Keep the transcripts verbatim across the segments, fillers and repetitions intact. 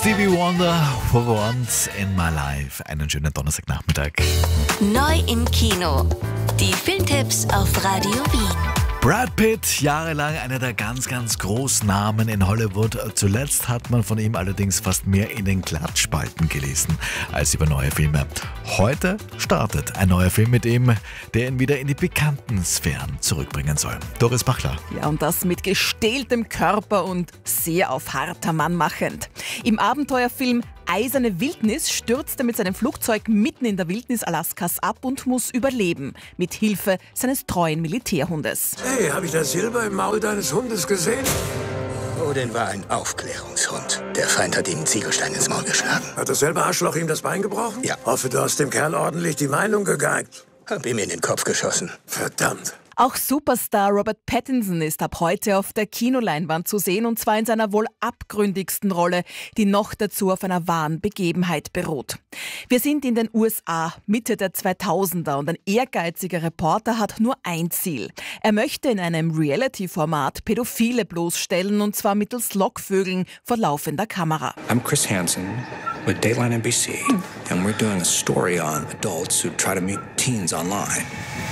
Stevie Wonder, For Once in My Life. Einen schönen Donnerstagnachmittag. Neu im Kino. Die Filmtipps auf Radio Wien. Brad Pitt, jahrelang einer der ganz, ganz großen Namen in Hollywood. Zuletzt hat man von ihm allerdings fast mehr in den Klatschspalten gelesen als über neue Filme. Heute startet ein neuer Film mit ihm, der ihn wieder in die bekannten Sphären zurückbringen soll. Doris Bachler. Ja, und das mit gestähltem Körper und sehr auf harter Mann machend. Im Abenteuerfilm Eiserne Wildnis stürzt er mit seinem Flugzeug mitten in der Wildnis Alaskas ab und muss überleben, mit Hilfe seines treuen Militärhundes. Hey, habe ich das Silber im Maul deines Hundes gesehen? Odin war ein Aufklärungshund. Der Feind hat ihm einen Ziegelstein ins Maul geschlagen. Hat dasselbe Arschloch ihm das Bein gebrochen? Ja. Hoffe, du hast dem Kerl ordentlich die Meinung gegeigt. Hab ihm in den Kopf geschossen. Verdammt. Auch Superstar Robert Pattinson ist ab heute auf der Kinoleinwand zu sehen, und zwar in seiner wohl abgründigsten Rolle, die noch dazu auf einer wahren Begebenheit beruht. Wir sind in den U S A, Mitte der zweitausender, und ein ehrgeiziger Reporter hat nur ein Ziel. Er möchte in einem Reality-Format Pädophile bloßstellen, und zwar mittels Lockvögeln vor laufender Kamera. I'm Chris Hansen with Dateline N B C, and we're doing a story on adults who try to meet teens online.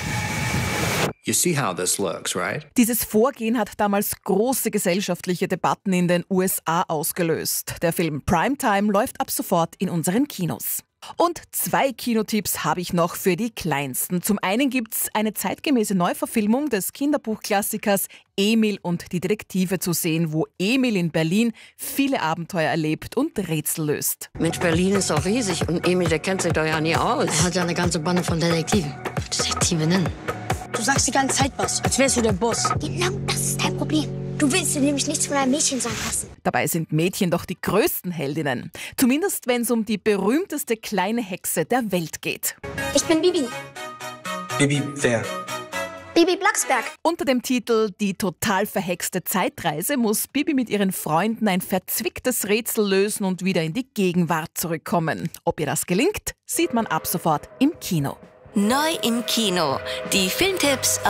You see how this looks, right? Dieses Vorgehen hat damals große gesellschaftliche Debatten in den U S A ausgelöst. Der Film Primetime läuft ab sofort in unseren Kinos. Und zwei Kinotipps habe ich noch für die Kleinsten. Zum einen gibt's eine zeitgemäße Neuverfilmung des Kinderbuchklassikers Emil und die Detektive zu sehen, wo Emil in Berlin viele Abenteuer erlebt und Rätsel löst. Mensch, Berlin ist doch riesig und Emil, der kennt sich doch ja nie aus. Er hat ja eine ganze Bande von Detektiven. Detektivinnen. Du sagst die ganze Zeit was, als wärst du der Boss. Genau, das ist dein Problem. Du willst dir nämlich nichts von einem Mädchen sagen lassen. Dabei sind Mädchen doch die größten Heldinnen. Zumindest wenn es um die berühmteste kleine Hexe der Welt geht. Ich bin Bibi. Bibi wer? Bibi Blocksberg. Unter dem Titel Die total verhexte Zeitreise muss Bibi mit ihren Freunden ein verzwicktes Rätsel lösen und wieder in die Gegenwart zurückkommen. Ob ihr das gelingt, sieht man ab sofort im Kino. Neu im Kino. Die Filmtipps